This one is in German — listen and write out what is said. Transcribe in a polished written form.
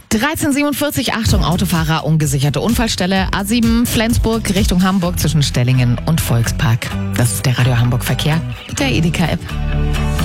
13:47, Achtung, Autofahrer, ungesicherte Unfallstelle, A7 Flensburg Richtung Hamburg zwischen Stellingen und Volkspark. Das ist der Radio Hamburg Verkehr mit der Edeka-App.